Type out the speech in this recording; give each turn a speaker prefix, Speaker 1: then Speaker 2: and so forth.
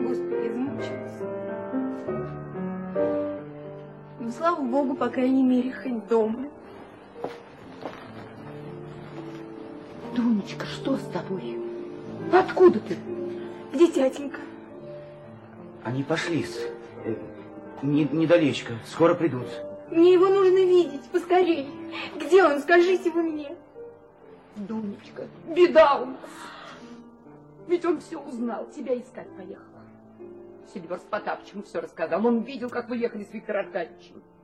Speaker 1: Господи, измучилась. Ну, слава Богу, по крайней мере, хоть дома.
Speaker 2: Дунечка, что с тобой? Откуда ты?
Speaker 1: Где тятенька?
Speaker 3: Они пошли. Недалечко. Скоро придут.
Speaker 1: Мне его нужно видеть, поскорее. Где он? Скажите вы мне.
Speaker 2: Дунечка, беда у нас. Ведь он все узнал, тебя искать поехал. Сильвер с Потапычем все рассказал. Он видел, как вы ехали с Виктором Аркадьевичем.